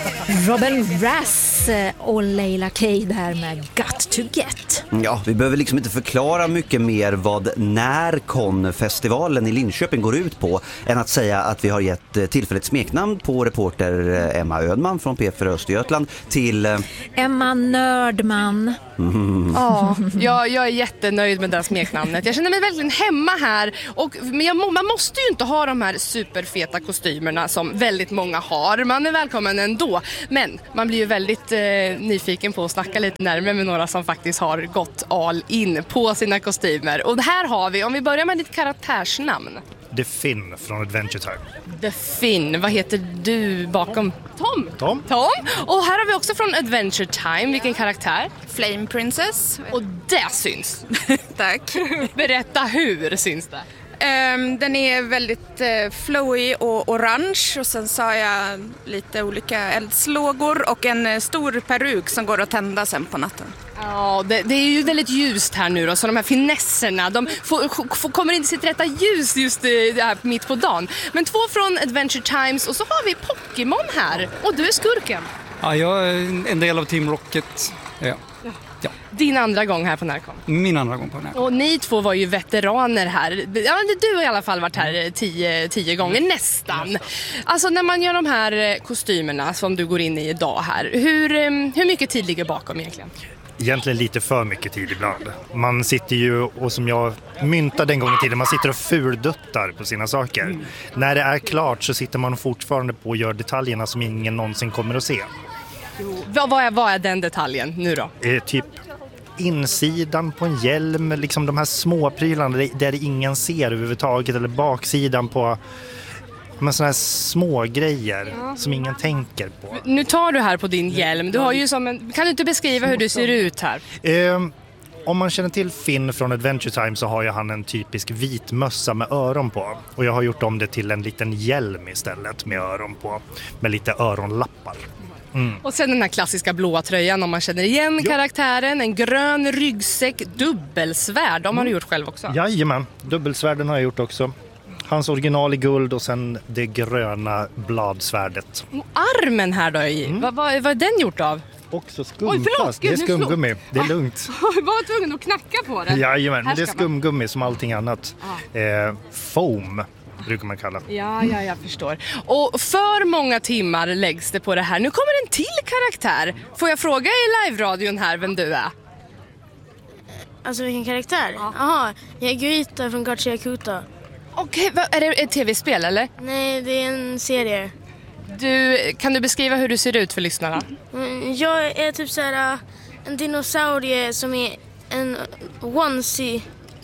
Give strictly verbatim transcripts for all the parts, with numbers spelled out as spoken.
Robin Rass och Leila K där med Got to Get. Ja, vi behöver liksom inte förklara mycket mer vad Närkon-festivalen i Linköping går ut på än att säga att vi har gett tillfälligt smeknamn på reporter Emma Ödman från P fyra Östergötland till Emma Nördman. Mm. Ja, jag, jag är jättenöjd med det smeknamnet. Jag känner mig verkligen hemma här. Och, men jag, man måste ju inte ha de här superfeta kostymerna som väldigt många har. Man är välkommen ändå. Men man blir ju väldigt eh, nyfiken på att snacka lite närmare med några som faktiskt har gått all in på sina kostymer. Och här har vi, om vi börjar med ditt karaktärsnamn. The Finn från Adventure Time. The Finn, vad heter du bakom? Tom. Tom. Tom. Och här har vi också från Adventure Time, vilken karaktär? Flame Princess. Och det syns. Tack. Berätta, hur syns det? Um, den är väldigt uh, flowy och orange och sen så har jag lite olika eldslågor och en uh, stor peruk som går att tända sen på natten. Ja, det, det är ju väldigt ljust här nu då, så de här finesserna, de får, får, kommer inte sitt rätta ljus just det här mitt på dagen. Men två från Adventure Times och så har vi Pokémon här och du är skurken. Ja, jag är en del av Team Rocket. Ja. Ja. Din andra gång här på Närkon. Min andra gång på Närkon. Och ni två var ju veteraner här. Ja, du har i alla fall varit här tio, tio gånger, nästan. Alltså när man gör de här kostymerna som du går in i idag här, hur, hur mycket tid ligger bakom egentligen? Egentligen lite för mycket tid ibland. Man sitter ju, och som jag myntade en gång i tiden, man sitter och fulduttar på sina saker. Mm. När det är klart så sitter man fortfarande på och gör detaljerna som ingen någonsin kommer att se. Vad, vad, är, vad är den detaljen nu då? Eh, typ insidan på en hjälm, liksom de här små prylarna där, där ingen ser överhuvudtaget, eller baksidan på men såna här små grejer ja. Som ingen tänker på. Nu tar du här på din hjälm. Du har ju som en, kan du inte beskriva hur du ser ut här? Eh, om man känner till Finn från Adventure Time så har ju han en typisk vit mössa med öron på. Och jag har gjort om det till en liten hjälm istället med öron på. Med lite öronlappar. Mm. Och sen den här klassiska blåa tröjan om man känner igen jo. karaktären. En grön ryggsäck, dubbelsvärd. De har du gjort själv också. Jajamän, dubbelsvärden har jag gjort också. Hans original i guld och sen det gröna bladsvärdet. Och armen här då i. Mm. Vad, vad, vad är den gjort av? Också skumplast. Det är skumgummi. Det är lugnt. Jag var tvungen att knacka på det. Jajamän, men det är skumgummi som allting annat. Ah. Eh, foam brukar man kalla. Ja, ja, jag förstår. Och för många timmar läggs det på det här. Nu kommer en till karaktär. Får jag fråga i live-radion här vem du är? Alltså vilken karaktär? Jaha, ja. Jag är Guita från Gacha Yakuta. Okej, okay, är det ett tv-spel eller? Nej, det är en serie. Du, kan du beskriva hur du ser ut för lyssnarna? Mm, jag är typ så här en dinosaurie som är en onesie.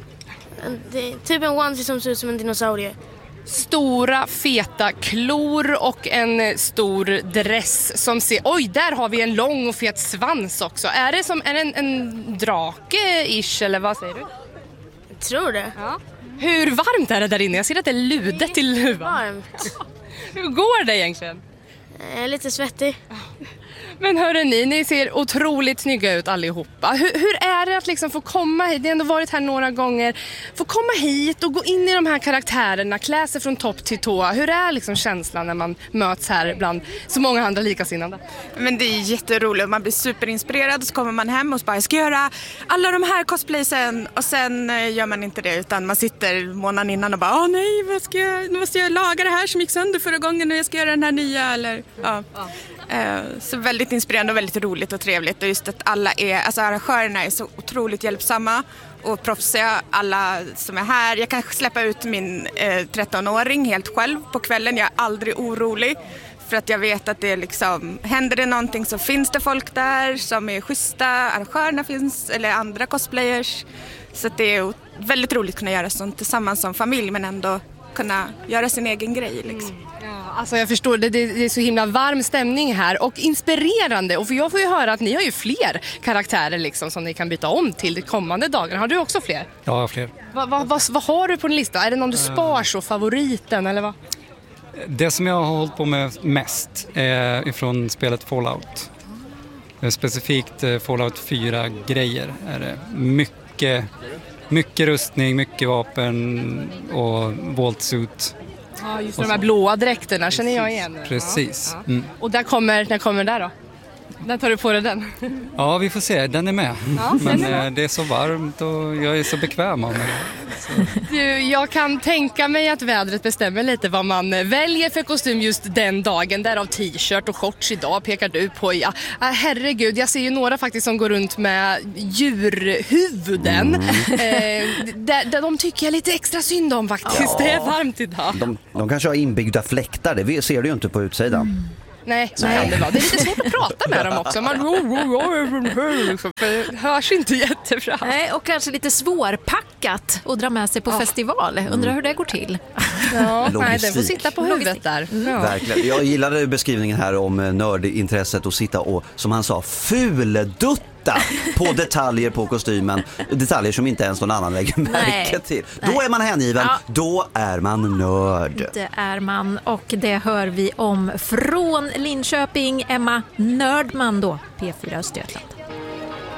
En, det är typ en onesie som ser ut som en dinosaurie. Stora, feta klor och en stor dress som ser... Oj, där har vi en lång och fet svans också. Är det som är det en, en drake-ish eller vad säger du? Jag tror det. Ja. Hur varmt är det där inne? Jag ser att det är ludet till luvan. Varmt. Hur går det egentligen? Jag är lite svettig. Men hörru ni, ni ser otroligt snygga ut allihopa. Hur, hur är det att liksom få komma hit? Det har ändå varit här några gånger. Få komma hit och gå in i de här karaktärerna, klä sig från topp till tå. Hur är liksom känslan när man möts här bland så många andra likasinnande? Men det är jätteroligt. Man blir superinspirerad och så kommer man hem och så bara, jag ska göra alla de här cosplaysen. Och sen gör man inte det utan man sitter månaden innan och bara, åh nej, vad ska jag, nu måste jag laga det här som gick sönder förra gången och jag ska göra den här nya. Eller, ja. Ja. Så väldigt inspirerande och väldigt roligt och trevligt. Och just att alla är, alltså arrangörerna är så otroligt hjälpsamma och proffsiga, alla som är här. Jag kan släppa ut min eh, trettonåring helt själv på kvällen. Jag är aldrig orolig för att jag vet att det liksom, händer det någonting så finns det folk där som är schyssta. Arrangörerna finns, eller andra cosplayers. Så att det är väldigt roligt att kunna göra sånt tillsammans som familj men ändå kunna göra sin egen grej liksom. Mm. Alltså jag förstår, det, det är så himla varm stämning här och inspirerande. Och för jag får ju höra att ni har ju fler karaktärer liksom som ni kan byta om till de kommande dagarna. Har du också fler? Ja, jag har fler. Vad va, va, va har du på din lista? Är det någon du spar så, favoriten eller vad? Det som jag har hållit på med mest är ifrån spelet Fallout. Specifikt Fallout fyra-grejer är det. Mycket, mycket rustning, mycket vapen och vault suit. Ja, just de här blåa dräkterna känner jag igen. Precis. Ja. Mm. Och där kommer, när kommer där då? När tar du på dig den? Ja, vi får se. Den är med. Ja, Men är med. eh, det är så varmt och jag är så bekväm av mig. Du, jag kan tänka mig att vädret bestämmer lite vad man väljer för kostym just den dagen. Därav t-shirt och shorts idag pekar du på. Ja, herregud, jag ser ju några faktiskt som går runt med djurhuvuden. Mm. Eh, de, de, de tycker jag lite extra synd om faktiskt. Ja. Det är varmt idag. De, de kanske har inbyggda fläktar, det ser du ju inte på utsidan. Mm. Nej, så kan det vara. Det är lite svårt att prata med dem också. Man det hörs inte jättebra. Nej, och kanske lite svårpackat att dra med sig på ja. festival. Undrar hur det går till. Ja, nej, den får sitta på huvudet där. Ja. Verkligen. Jag gillade beskrivningen här om nördintresset att sitta och, som han sa, fuldutta på detaljer på kostymen. Detaljer som inte ens någon annan lägger märke till. Då Nej. är man hängiven, ja. då är man nörd. Det är man, och det hör vi om från Linköping. Emma Nördman då, P fyra Östergötland.